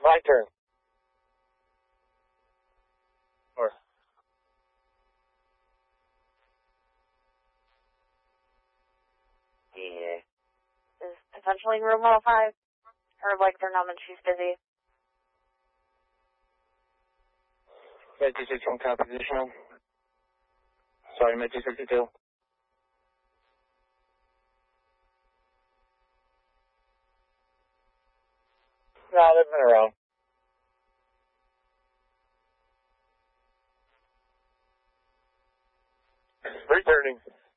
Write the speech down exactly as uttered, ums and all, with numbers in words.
My turn. Or Yeah. Is potentially room one oh five. Or like they're not, and she's busy. Med two six one copy position. Sorry, Med two sixty-two. No, they've been around. Returning.